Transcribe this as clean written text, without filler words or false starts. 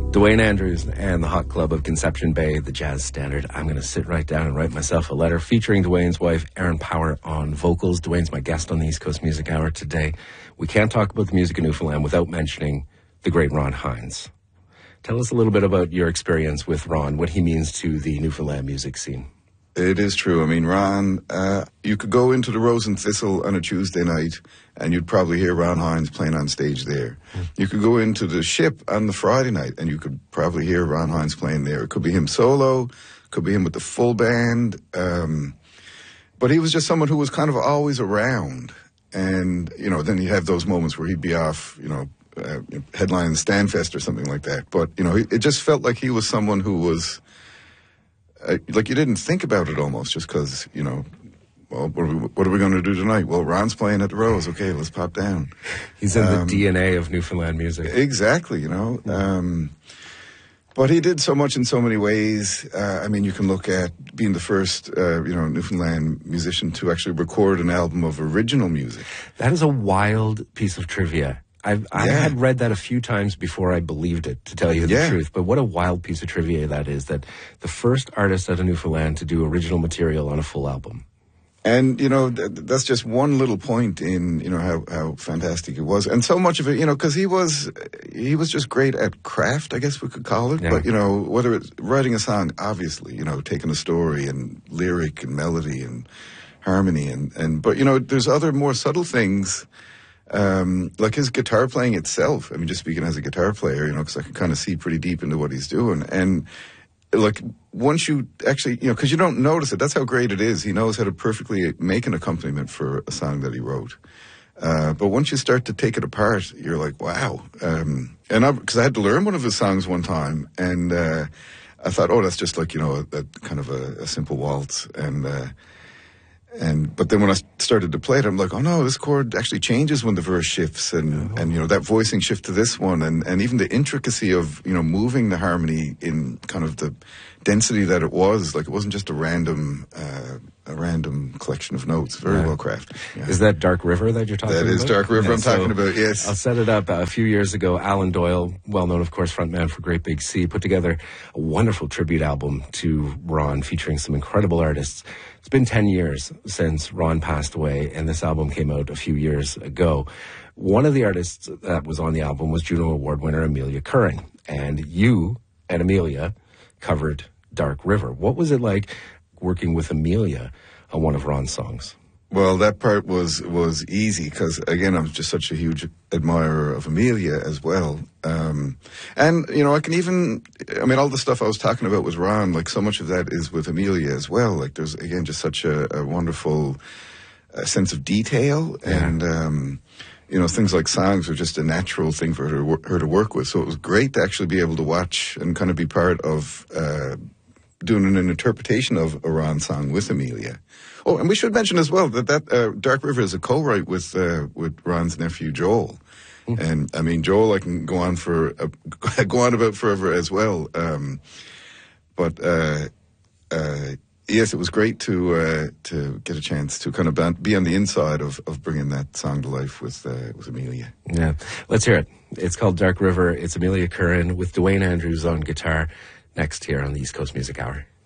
Duane Andrews and the Hot Club of Conception Bay, the jazz standard. I'm going to sit right down and write myself a letter featuring Duane's wife, Erin Power, on vocals. Duane's my guest on the East Coast Music Hour today. We can't talk about the music in Newfoundland without mentioning the great Ron Hynes. Tell us a little bit about your experience with Ron, what he means to the Newfoundland music scene. It is true. I mean, Ron, you could go into the Rose and Thistle on a Tuesday night and you'd probably hear Ron Hynes playing on stage there. You could go into the Ship on the Friday night and you could probably hear Ron Hynes playing there. It could be him solo, could be him with the full band. But he was just someone who was kind of always around. And, you know, then you have those moments where he'd be off, headlining Stanfest or something like that. But, you know, it just felt like he was someone who was... like you didn't think about it almost just because, you know, well, what are we going to do tonight? Well, Ron's playing at the Rose. Okay, let's pop down. He's in the DNA of Newfoundland music. Exactly, you know. But he did so much in so many ways. I mean, you can look at being the first, Newfoundland musician to actually record an album of original music. That is a wild piece of trivia. I had read that a few times before I believed it, to tell you the truth. But what a wild piece of trivia that is, that the first artist out of Newfoundland to do original material on a full album. And, you know, that's just one little point in, you know, how fantastic it was. And so much of it, you know, because he was just great at craft, I guess we could call it. Yeah. But, you know, whether it's writing a song, obviously, you know, taking a story and lyric and melody and harmony. But, you know, there's other more subtle things. Like his guitar playing itself. I mean, just speaking as a guitar player, you know, because I can kind of see pretty deep into what he's doing. And like once you actually, you know, because you don't notice it, that's how great it is. He knows how to perfectly make an accompaniment for a song that he wrote. But once you start to take it apart, you're like, wow. And because I had to learn one of his songs one time, and I thought, oh, that's just like, you know, a kind of a simple waltz. But then when I started to play it, I'm like, oh no, this chord actually changes when the verse shifts, and you know, that voicing shift to this one, and even the intricacy of, you know, moving the harmony in kind of the density that it was. Like, it wasn't just a random collection of notes. Very well crafted. Yeah. Is that Dark River that you're talking about? That is Dark River I'm talking about, yes. I'll set it up. A few years ago, Alan Doyle, well known, of course, frontman for Great Big Sea, put together a wonderful tribute album to Ron featuring some incredible artists. It's been 10 years since Ron passed away, and this album came out a few years ago. One of the artists that was on the album was Juno Award winner Amelia Curran, and you and Amelia covered Dark River. What was it like working with Amelia on one of Ron's songs? Well, that part was easy because, again, I'm just such a huge admirer of Amelia as well. And, you know, all the stuff I was talking about with Ron, like so much of that is with Amelia as well. Like there's, again, just such a wonderful sense of detail. Yeah. And, you know, things like songs are just a natural thing for her to work with. So it was great to actually be able to watch and kind of be part of doing an interpretation of a Ron song with Amelia. Oh, and we should mention as well that Dark River is a co-write with Ron's nephew Joel. Mm-hmm. And I mean, Joel, I can go on about forever as well. Yes, it was great to get a chance to kind of be on the inside of bringing that song to life with Amelia. Yeah, let's hear it. It's called Dark River. It's Amelia Curran with Duane Andrews on guitar. Next here on the East Coast Music Hour.